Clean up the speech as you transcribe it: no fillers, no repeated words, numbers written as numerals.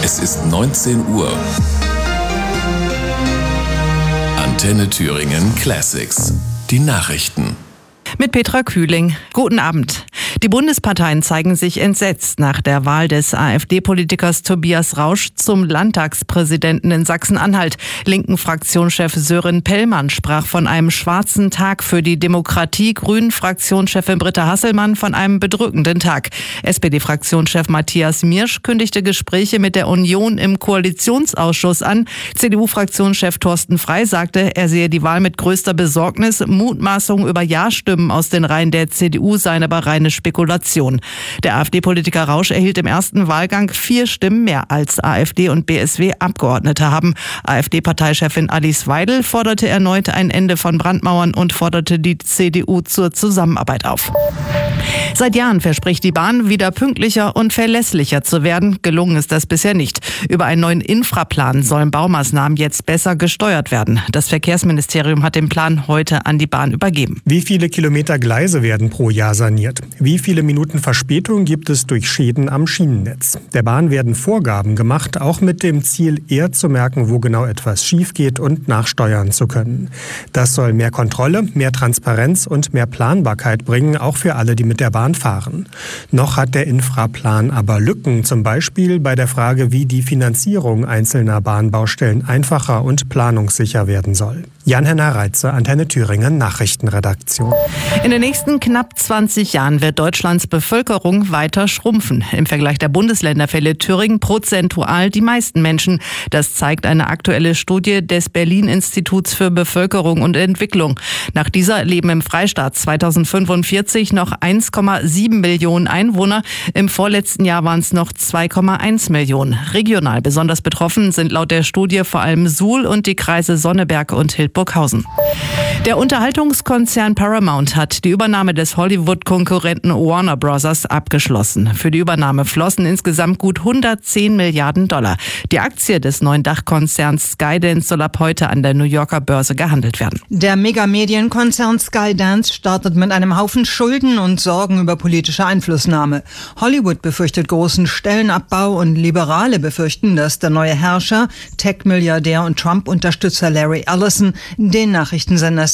Es ist 19 Uhr. Antenne Thüringen Classics. Die Nachrichten. Mit Petra Kühling. Guten Abend. Die Bundesparteien zeigen sich entsetzt nach der Wahl des AfD-Politikers Tobias Rausch zum Landtagspräsidenten in Sachsen-Anhalt. Linken Fraktionschef Sören Pellmann sprach von einem schwarzen Tag für die Demokratie. Grünen Fraktionschefin Britta Hasselmann von einem bedrückenden Tag. SPD-Fraktionschef Matthias Miersch kündigte Gespräche mit der Union im Koalitionsausschuss an. CDU-Fraktionschef Thorsten Frey sagte, er sehe die Wahl mit größter Besorgnis. Mutmaßungen über Ja-Stimmen aus den Reihen der CDU seien aber reine Spekulation. Der AfD-Politiker Rausch erhielt im ersten Wahlgang 4 Stimmen mehr als AfD und BSW-Abgeordnete haben. AfD-Parteichefin Alice Weidel forderte erneut ein Ende von Brandmauern und forderte die CDU zur Zusammenarbeit auf. Seit Jahren verspricht die Bahn, wieder pünktlicher und verlässlicher zu werden. Gelungen ist das bisher nicht. Über einen neuen Infraplan sollen Baumaßnahmen jetzt besser gesteuert werden. Das Verkehrsministerium hat den Plan heute an die Bahn übergeben. Wie viele Kilometer Gleise werden pro Jahr saniert? Wie viele Minuten Verspätung gibt es durch Schäden am Schienennetz? Der Bahn werden Vorgaben gemacht, auch mit dem Ziel, eher zu merken, wo genau etwas schief geht und nachsteuern zu können. Das soll mehr Kontrolle, mehr Transparenz und mehr Planbarkeit bringen, auch für alle, die mit der Bahn fahren. Noch hat der Infraplan aber Lücken, zum Beispiel bei der Frage, wie die Finanzierung einzelner Bahnbaustellen einfacher und planungssicher werden soll. Jan-Henner Reitze, Antenne Thüringen, Nachrichtenredaktion. In den nächsten knapp 20 Jahren wird Deutschlands Bevölkerung weiter schrumpfen. Im Vergleich der Bundesländer verliert Thüringen prozentual die meisten Menschen. Das zeigt eine aktuelle Studie des Berlin-Instituts für Bevölkerung und Entwicklung. Nach dieser leben im Freistaat 2045 noch 1,7 Millionen Einwohner. Im vorletzten Jahr waren es noch 2,1 Millionen. Regional besonders betroffen sind laut der Studie vor allem Suhl und die Kreise Sonneberg und Hildburghausen. Der Unterhaltungskonzern Paramount hat die Übernahme des Hollywood-Konkurrenten Warner Bros. Abgeschlossen. Für die Übernahme flossen insgesamt gut 110 Milliarden $. Die Aktie des neuen Dachkonzerns Skydance soll ab heute an der New Yorker Börse gehandelt werden. Der Megamedienkonzern Skydance startet mit einem Haufen Schulden und Sorgen über politische Einflussnahme. Hollywood befürchtet großen Stellenabbau und Liberale befürchten, dass der neue Herrscher, Tech-Milliardär und Trump-Unterstützer Larry Ellison, den Nachrichtensender